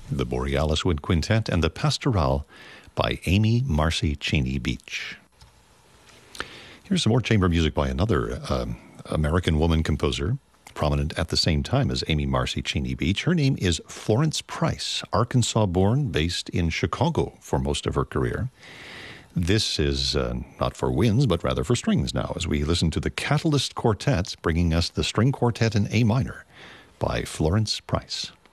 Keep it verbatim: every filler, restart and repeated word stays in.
the Borealis Wind Quintet, and the Pastoral by Amy Marcy Cheney Beach. Here's some more chamber music by another uh, American woman composer, prominent at the same time as Amy Marcy Cheney Beach. Her name is Florence Price, Arkansas-born, based in Chicago for most of her career. This is uh, not for winds, but rather for strings now, as we listen to the Catalyst Quartet, bringing us the string quartet in A minor by Florence Price.